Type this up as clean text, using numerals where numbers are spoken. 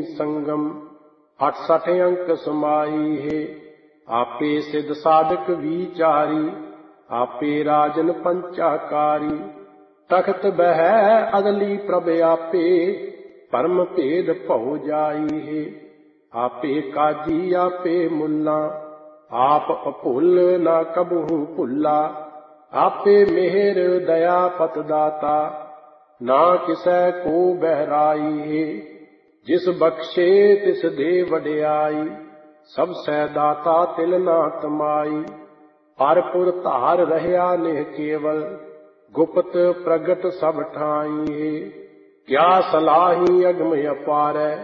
संगम 68 अंक समाई है। आपे सिद्ध साधक विचारी, आपे राजन पंचाकारी। तख्त बह अदली प्रभ आपे, परम भेद भौ जाई है। आपे काजी आपे मुल्ला, आप अभुल ना कबहू भुल्ला। आपे मेहर दया पत दाता, ना किसै को बहराई है। जिस बख्शे तिस दे वड्याई, सब सै दाता तिल ना तमाई। परपुर धार रहया नेह केवल, गुप्त प्रगट सब ठाई है। क्या सलाही अगम अपारै,